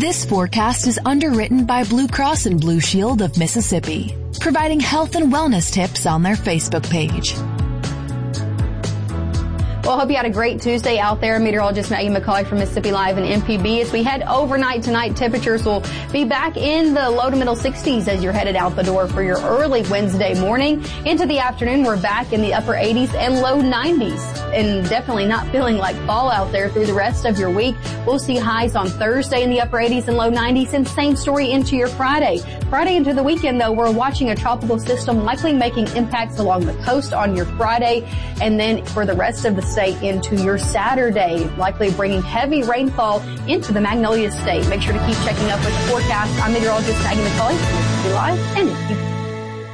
This forecast is underwritten by Blue Cross and Blue Shield of Mississippi, providing health and wellness tips on their Facebook page. Well, I hope you had a great Tuesday out there. Meteorologist Maggie McCauley from Mississippi Live and MPB. As we head overnight tonight, temperatures will be back in the low to middle 60s as you're headed out the door for your early Wednesday morning. Into the afternoon, we're back in the upper 80s and low 90s, and definitely not feeling like fall out there through the rest of your week. We'll see highs on Thursday in the upper 80s and low 90s, and same story into your Friday. Friday into the weekend, though, we're watching a tropical system likely making impacts along the coast on your Friday, and then for the rest of the state into your Saturday, likely bringing heavy rainfall into the Magnolia State. Make sure to keep checking up with the forecast. I'm meteorologist Maggie McCauley from Mississippi Live and MPB.